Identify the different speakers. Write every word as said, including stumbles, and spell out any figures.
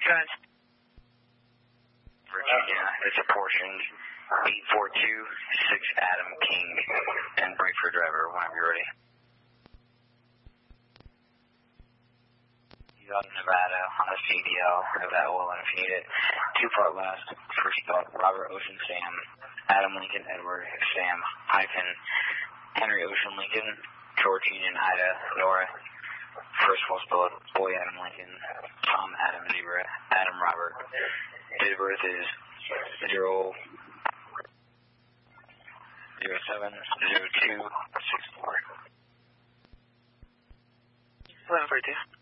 Speaker 1: Good.
Speaker 2: Virginia, it's apportioned. eight four two six Adam King. And brake for driver whenever you're ready. You got Nevada on a C D L. Have that oil in if you need it. Two part last. First stop, Robert Ocean Sam. Adam Lincoln Edward Sam hyphen Henry Ocean Lincoln. George Union Ida Nora. First full spell, boy Adam Lincoln. Tom Adam Zebra. Adam Robert. Date of birth is zero zero seven zero two six four.
Speaker 1: eleven forty-two.